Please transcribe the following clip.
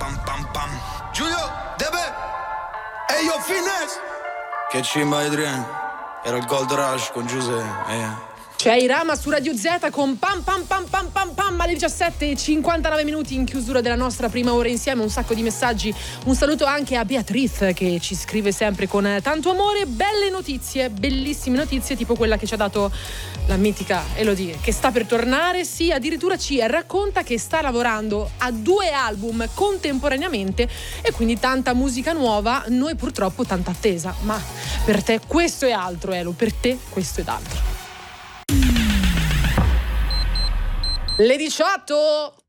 pam pam pam. Giulio, Debe, e io Finesse. Che cimba Adrian, era il Gold Rush con Giuseppe. C'è Irama su Radio Z con pam pam pam pam pam pam alle 17:59 minuti in chiusura della nostra prima ora insieme. Un sacco di messaggi, un saluto anche a Beatrice che ci scrive sempre con tanto amore. Belle notizie, bellissime notizie, tipo quella che ci ha dato la mitica Elodie, che sta per tornare. Sì, addirittura ci racconta che sta lavorando a 2 album contemporaneamente e quindi tanta musica nuova. Noi purtroppo tanta attesa, ma per te questo è altro, Elo, per te questo è altro. Le 18.